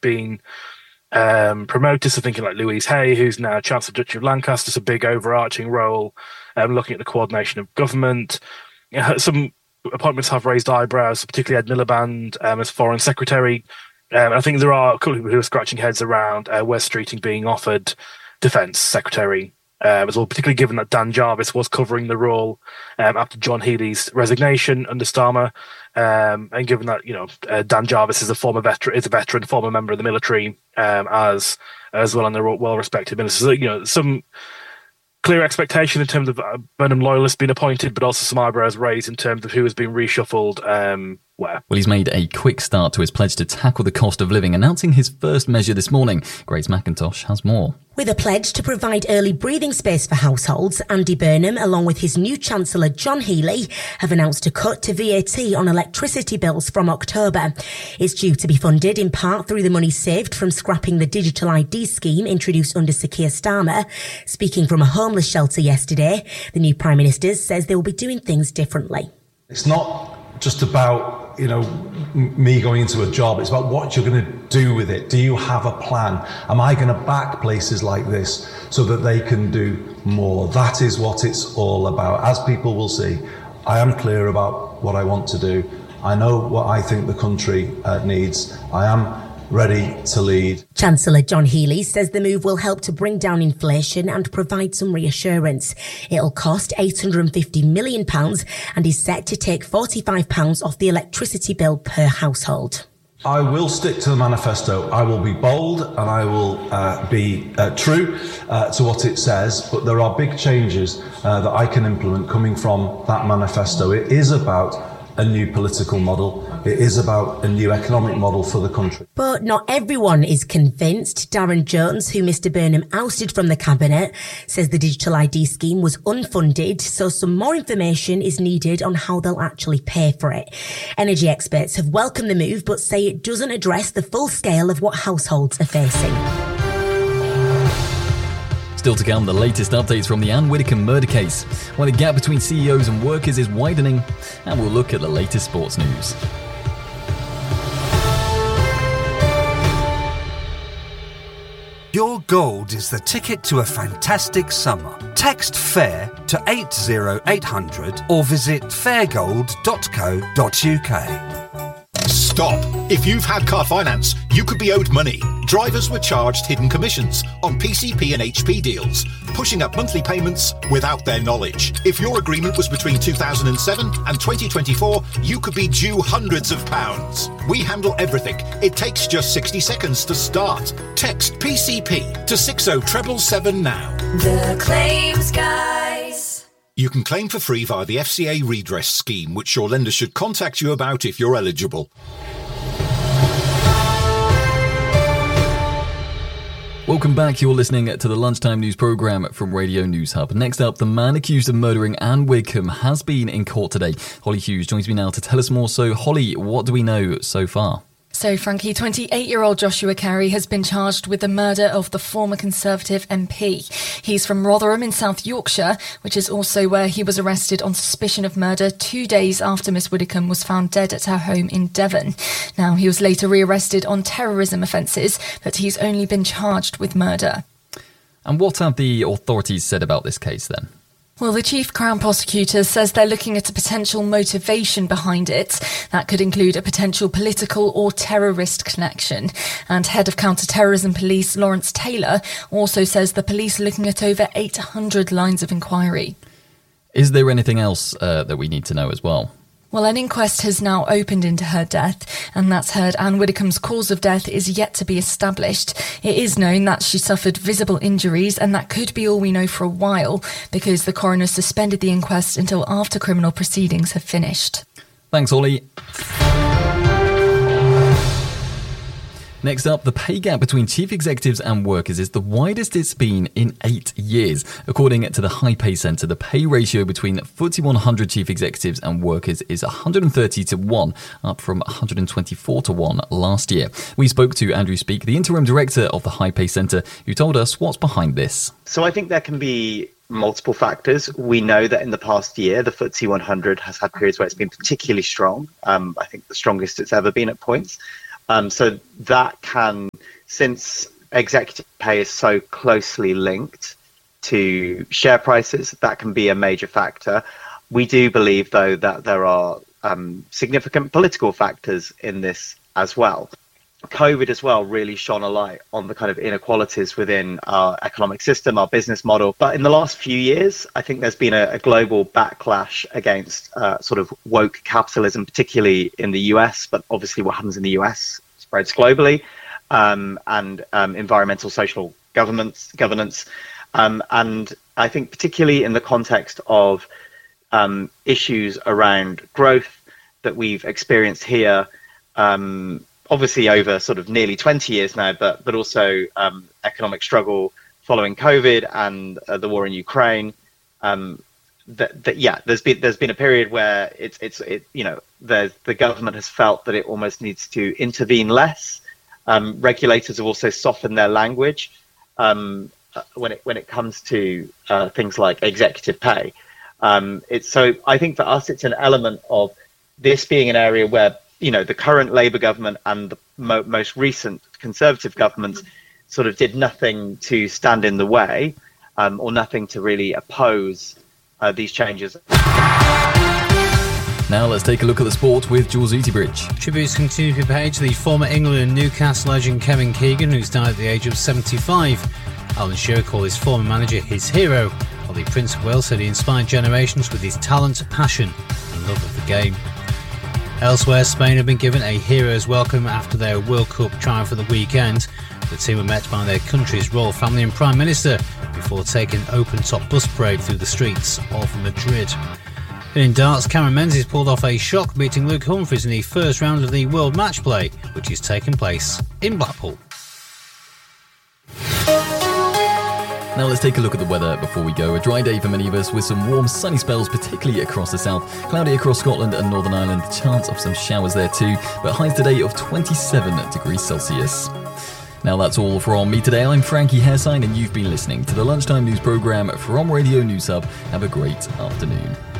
been promoted. So thinking like Louise Hay, who's now Chancellor Duchy of Lancaster, a big overarching role, looking at the coordination of government. Some appointments have raised eyebrows, particularly Ed Miliband as Foreign Secretary. I think there are a couple of people who are scratching heads around Wes Streeting being offered Defence Secretary as well, particularly given that Dan Jarvis was covering the role after John Healey's resignation under Starmer, and given that Dan Jarvis is a veteran, former member of the military, as well, and they're well-respected ministers. So, some clear expectation in terms of Burnham loyalists being appointed, but also some eyebrows raised in terms of who has been reshuffled where. Well, he's made a quick start to his pledge to tackle the cost of living, announcing his first measure this morning. Grace McIntosh has more. With a pledge to provide early breathing space for households, Andy Burnham, along with his new Chancellor John Healey, have announced a cut to VAT on electricity bills from October. It's due to be funded in part through the money saved from scrapping the digital ID scheme introduced under Sir Keir Starmer. Speaking from a homeless shelter yesterday, the new Prime Minister says they will be doing things differently. It's not just about me going into a job. It's about what you're going to do with it. Do you have a plan? Am I going to back places like this so that they can do more? That is what it's all about. As people will see, I am clear about what I want to do. I know what I think the country needs. I am ready to lead. Chancellor John Healey says the move will help to bring down inflation and provide some reassurance. It'll cost £850 million and is set to take £45 off the electricity bill per household. I will stick to the manifesto. I will be bold and I will be true to what it says, but there are big changes that I can implement coming from that manifesto. It is about a new political model. It is about a new economic model for the country. But not everyone is convinced. Darren Jones, who Mr Burnham ousted from the cabinet, says the digital ID scheme was unfunded, so some more information is needed on how they'll actually pay for it. Energy experts have welcomed the move, but say it doesn't address the full scale of what households are facing. Still to come, the latest updates from the Anne Widdecombe murder case, while the gap between CEOs and workers is widening, and we'll look at the latest sports news. Your gold is the ticket to a fantastic summer. Text FAIR to 80800 or visit fairgold.co.uk. Stop! If you've had car finance, you could be owed money. Drivers were charged hidden commissions on PCP and HP deals, pushing up monthly payments without their knowledge. If your agreement was between 2007 and 2024, you could be due hundreds of pounds. We handle everything. It takes just 60 seconds to start. Text PCP to 60777 now. The Claims Guys. You can claim for free via the FCA redress scheme, which your lender should contact you about if you're eligible. Welcome back. You're listening to the Lunchtime News programme from Radio News Hub. Next up, the man accused of murdering Anne Widdecombe has been in court today. Holly Hughes joins me now to tell us more. So, Holly, what do we know so far? So, Frankie, 28-year-old Joshua Carey has been charged with the murder of the former Conservative MP. He's from Rotherham in South Yorkshire, which is also where he was arrested on suspicion of murder 2 days after Miss Widdecombe was found dead at her home in Devon. Now, he was later rearrested on terrorism offences, but he's only been charged with murder. And what have the authorities said about this case then? Well, the Chief Crown Prosecutor says they're looking at a potential motivation behind it. That could include a potential political or terrorist connection. And Head of Counter-Terrorism Police Lawrence Taylor also says the police are looking at over 800 lines of inquiry. Is there anything else that we need to know as well? Well, an inquest has now opened into her death, and that's heard Anne Widdecombe's cause of death is yet to be established. It is known that she suffered visible injuries, and that could be all we know for a while, because the coroner suspended the inquest until after criminal proceedings have finished. Thanks, Ollie. Next up, the pay gap between chief executives and workers is the widest it's been in 8 years. According to the High Pay Centre, the pay ratio between FTSE 100 chief executives and workers is 130 to 1, up from 124 to 1 last year. We spoke to Andrew Speake, the interim director of the High Pay Centre, who told us what's behind this. So I think there can be multiple factors. We know that in the past year, the FTSE 100 has had periods where it's been particularly strong. I think the strongest it's ever been at points. So that can, since executive pay is so closely linked to share prices, that can be a major factor. We do believe, though, that there are significant political factors in this as well. COVID as well really shone a light on the kind of inequalities within our economic system, our business model. But in the last few years, I think there's been a global backlash against sort of woke capitalism, particularly in the US, but obviously what happens in the US spreads globally, and environmental social governance. And I think particularly in the context of issues around growth that we've experienced here, obviously over sort of nearly 20 years now, but also economic struggle following COVID and the war in Ukraine. There's been a period where the government has felt that it almost needs to intervene less. Regulators have also softened their language when it comes to things like executive pay. So I think for us, it's an element of this being an area where, the current Labour government and the most recent Conservative governments sort of did nothing to stand in the way, or nothing to really oppose these changes. Now let's take a look at the sport with Jules Utibridge. Tributes continue to be paid to the former England and Newcastle legend Kevin Keegan, who's died at the age of 75. Alan Shearer called his former manager his hero, while the Prince of Wales said he inspired generations with his talent, passion and love of the game. Elsewhere, Spain have been given a hero's welcome after their World Cup triumph at the weekend. The team were met by their country's royal family and Prime Minister before taking an open-top bus parade through the streets of Madrid. And in darts, Cameron Menzies pulled off a shock, beating Luke Humphries in the first round of the World Match Play, which is taking place in Blackpool. Now let's take a look at the weather before we go. A dry day for many of us with some warm sunny spells, particularly across the south. Cloudy across Scotland and Northern Ireland, chance of some showers there too, but highs today of 27 degrees Celsius. Now that's all from me today. I'm Frankie Hairsine and you've been listening to the Lunchtime News programme from Radio News Hub. Have a great afternoon.